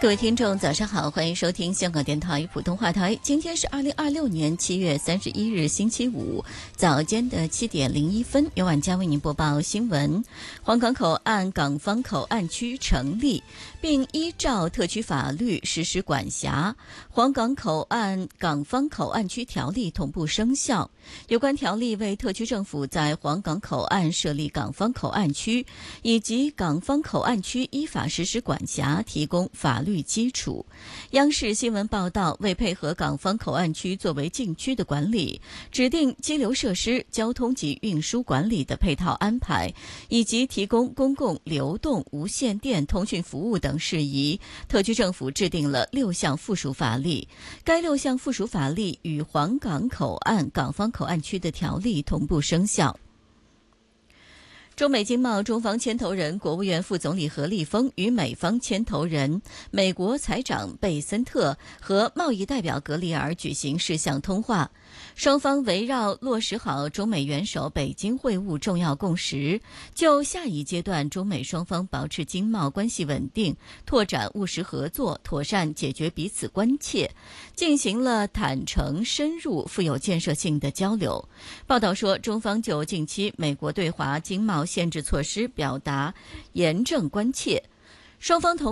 各位听众早上好，欢迎收听香港电台普通话台。今天是2026年7月31日星期五早间的7点01分，由晚间为您播报新闻。黄港口岸港方口岸区成立，并依照特区法律实施管辖。黄港口岸港方口岸区条例同步生效。有关条例为特区政府在黄港口岸设立港方口岸区以及港方口岸区依法实施管辖提供法律基础。央视新闻报道，为配合港方口岸区作为禁区的管理，指定激流设施、交通及运输管理的配套安排，以及提供公共流动无线电通讯服务等事宜，特区政府制定了6项附属法例。该6项附属法例与黄港口岸港方口岸区的条例同步生效。中美经贸中方牵头人国务院副总理何立峰与美方牵头人美国财长贝森特和贸易代表格里尔举行视像通话，双方围绕落实好中美元首北京会晤重要共识，就下一阶段中美双方保持经贸关系稳定、拓展务实合作、妥善解决彼此关切，进行了坦诚、深入、富有建设性的交流。报道说，中方就近期美国对华经贸限制措施表达严正关切，双方同